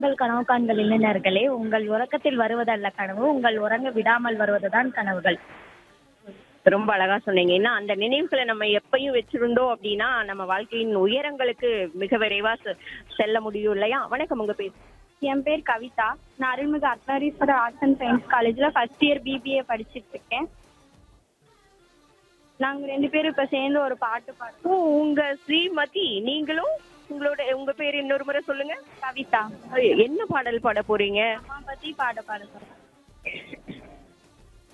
உங்கள் கனவு காண்கள் இளைஞர்களே, உங்கள் உறக்கத்தில் வருவதல்ல கனவு, உங்கள் உறங்க விடாமல் வருவதுதான் கனவுகள். ரொம்ப அழகா சொன்னீங்க. ஏன்னா அந்த நினைவுகளை நம்ம எப்பயும் வச்சிருந்தோம் அப்படின்னா நம்ம வாழ்க்கையின் உயரங்களுக்கு மிக விரைவா செல்ல முடியும் இல்லையா? வணக்கம், உங்க பேர்? என் பேர் கவிதா. நான் அருள்மிகு அர்த்தநாரீஸ்வரர் ஆர்ட்ஸ் அண்ட் சயின்ஸ் காலேஜில் ஃபர்ஸ்ட் இயர் பிபிஏ படிச்சுட்டு இருக்கேன். நாங்கள் 2 பேரும் இப்போ சேர்ந்து ஒரு பாட்டு பாடுறோம். ஓ, உங்க ஸ்ரீமதி, நீங்களும் உங்க பேர் இன்னொரு முறை சொல்லுங்க. கவிதா. என்ன பாடல் பாட போறீங்க? அம்மா பற்றி பாட போகிறோம்.